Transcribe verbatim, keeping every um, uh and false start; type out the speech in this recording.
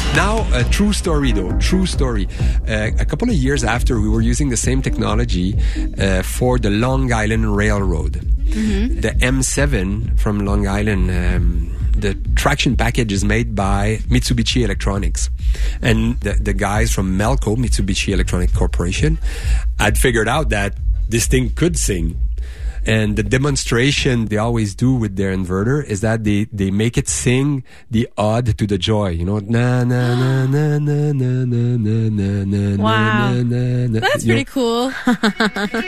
Now, a true story though, true story. Uh, a couple of years after, we were using the same technology uh, for the Long Island Railroad. Mm-hmm. The M seven from Long Island, um, the traction package is made by Mitsubishi Electronics. And the, the guys from Melco, Mitsubishi Electronic Corporation, had figured out that this thing could sing. And the demonstration they always do with their inverter is that they, they make it sing the ode to the joy. You know, na na na na na na na na na na. Wow, na, na, na. that's You pretty know? cool.